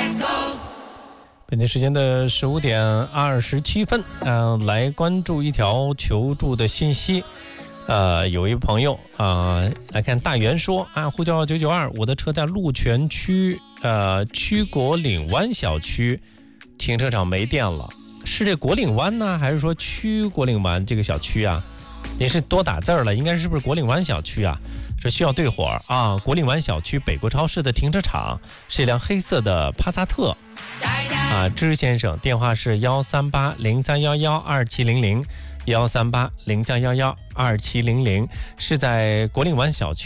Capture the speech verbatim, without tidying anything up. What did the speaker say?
北京时间的十五点二十七分，嗯、呃，来关注一条求助的信息。呃，有一朋友啊、呃，来看大元说啊，呼叫九九二，我的车在鹿泉区呃曲国岭湾小区停车场没电了，是这国岭湾呢，还是说曲国岭湾这个小区啊？您是多打字了，应该是不是国岭湾小区啊？是需要对火啊！国岭湾小区北国超市的停车场是一辆黑色的帕萨特啊，支先生电话是幺三八零三幺幺二七零零幺三八零三幺幺二七零零，是在国岭湾小区。